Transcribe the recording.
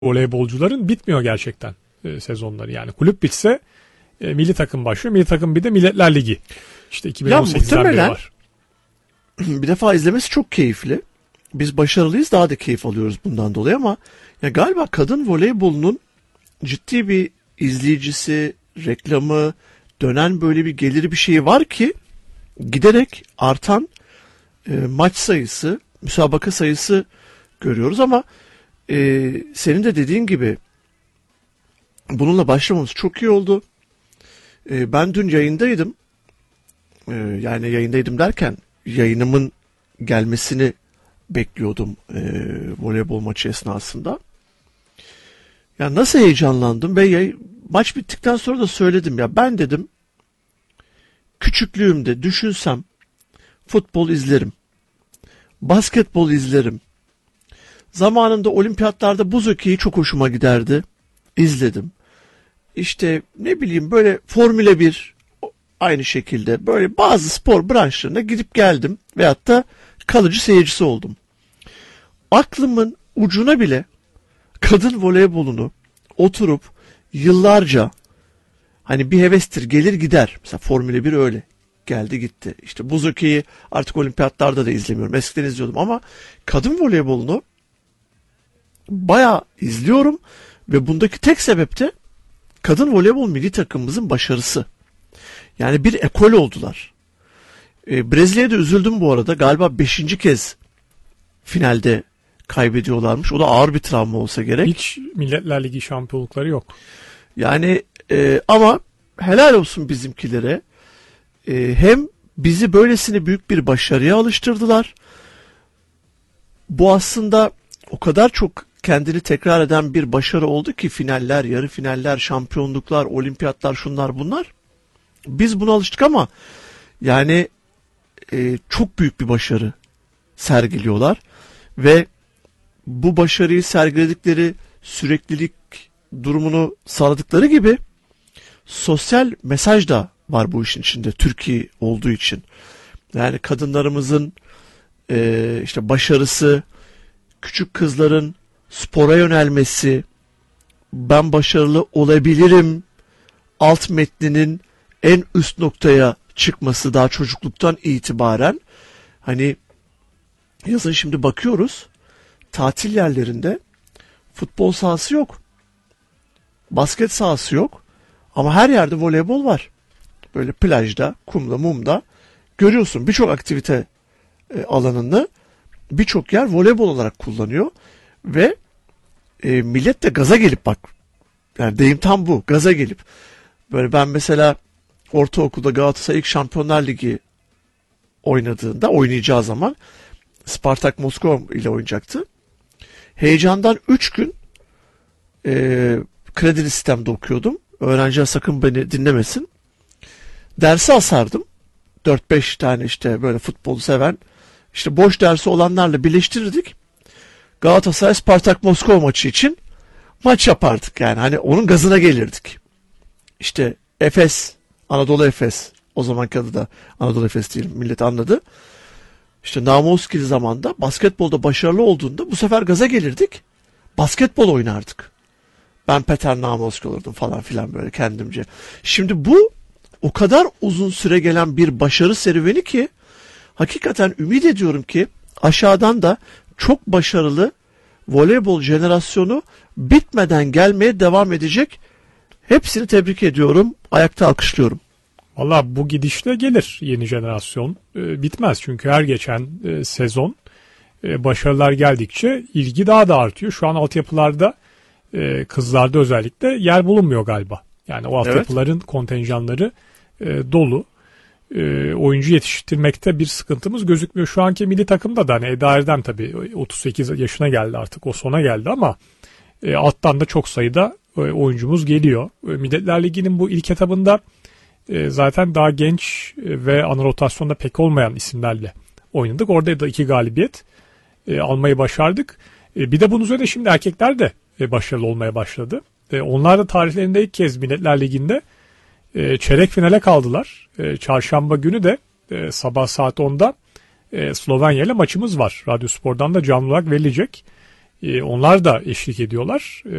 voleybolcuların bitmiyor gerçekten sezonları. Yani kulüp bitse milli takım başlıyor. Milli takım bir de Milletler Ligi. İşte 2018'den beri var. Bir defa izlemesi çok keyifli. Biz başarılıyız, daha da keyif alıyoruz bundan dolayı ama ya galiba kadın voleybolunun ciddi bir izleyicisi, reklamı, dönen böyle bir geliri bir şeyi var ki giderek artan maç sayısı, müsabaka sayısı görüyoruz ama senin de dediğin gibi bununla başlamamız çok iyi oldu. Ben dün yayındaydım. Yani yayındaydım derken yayınımın gelmesini bekliyordum voleybol maçı esnasında. Ya nasıl heyecanlandım ve maç bittikten sonra da söyledim ya, ben dedim küçüklüğümde düşünsem futbol izlerim. Basketbol izlerim. Zamanında olimpiyatlarda buz hokeyi çok hoşuma giderdi. İzledim. İşte ne bileyim böyle Formula 1 aynı şekilde böyle bazı spor branşlarına gidip geldim veyahut da kalıcı seyircisi oldum. Aklımın ucuna bile kadın voleybolunu oturup yıllarca, hani bir hevestir gelir gider. Mesela Formula 1 öyle. Geldi gitti. İşte buz hokeyi artık olimpiyatlarda da izlemiyorum. Eskiden izliyordum ama kadın voleybolunu bayağı izliyorum ve bundaki tek sebep de kadın voleybol milli takımımızın başarısı. Yani bir ekol oldular. Brezilya'da üzüldüm bu arada. Galiba 5. kez finalde kaybediyorlarmış. O da ağır bir travma olsa gerek. Hiç Milletler Ligi şampiyonlukları yok. Yani ama helal olsun bizimkilere. Hem bizi böylesine büyük bir başarıya alıştırdılar. Bu aslında o kadar çok kendini tekrar eden bir başarı oldu ki finaller, yarı finaller, şampiyonluklar, olimpiyatlar, şunlar bunlar. Biz buna alıştık ama yani çok büyük bir başarı sergiliyorlar ve bu başarıyı sergiledikleri süreklilik durumunu sağladıkları gibi sosyal mesaj da var bu işin içinde, Türkiye olduğu için. Yani kadınlarımızın işte başarısı, küçük kızların spora yönelmesi, ben başarılı olabilirim alt metninin en üst noktaya çıkması daha çocukluktan itibaren. Hani yazın şimdi bakıyoruz, tatil yerlerinde futbol sahası yok, basket sahası yok ama her yerde voleybol var. Böyle plajda, kumda, mumda görüyorsun birçok aktivite alanını birçok yer voleybol olarak kullanıyor ve millet de gaza gelip, bak yani deyim tam bu, gaza gelip böyle, ben mesela ortaokulda Galatasaray ilk Şampiyonlar Ligi oynayacağı zaman Spartak Moskova ile oynayacaktı. Heyecandan 3 gün kredili sistemde okuyordum. Öğrenciler sakın beni dinlemesin. Dersi asardım. 4-5 tane işte böyle futbolu seven, işte boş dersi olanlarla birleştirirdik. Galatasaray Spartak Moskova maçı için maç yapardık yani. Hani onun gazına gelirdik. İşte Efes, Anadolu Efes, o zamanki adı da Anadolu Efes değil, millet anladı. İşte Namovskili zamanında basketbolda başarılı olduğunda bu sefer gaza gelirdik. Basketbol oynardık. Ben Peter Namovski olurdum falan filan böyle kendimce. Şimdi bu o kadar uzun süre gelen bir başarı serüveni ki hakikaten ümit ediyorum ki aşağıdan da çok başarılı voleybol jenerasyonu bitmeden gelmeye devam edecek. Hepsini tebrik ediyorum. Ayakta alkışlıyorum. Valla bu gidişle gelir yeni jenerasyon. Bitmez çünkü her geçen sezon başarılar geldikçe ilgi daha da artıyor. Şu an altyapılarda kızlarda özellikle yer bulunmuyor galiba. Yani o altyapıların kontenjanları dolu. Oyuncu yetiştirmekte bir sıkıntımız gözükmüyor. Şu anki milli takımda da hani Eda Erdem tabii 38 yaşına geldi artık, o sona geldi ama alttan da çok sayıda oyuncumuz geliyor. Milletler Ligi'nin bu ilk etabında zaten daha genç ve ana rotasyonda pek olmayan isimlerle oynadık. Orada da 2 galibiyet almayı başardık. Bir de bunun üzerine şimdi erkekler de başarılı olmaya başladı. Onlar da tarihlerinde ilk kez Milletler Ligi'nde çeyrek finale kaldılar. Çarşamba günü de sabah saat 10'da Slovenya ile maçımız var. Radyospor'dan da canlı olarak verilecek. Onlar da eşlik ediyorlar.